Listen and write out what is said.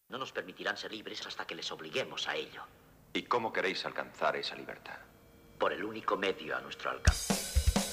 No nos permitirán ser libres hasta que les obliguemos a ello. ¿Y cómo queréis alcanzar esa libertad? Por el único medio a nuestro alcance.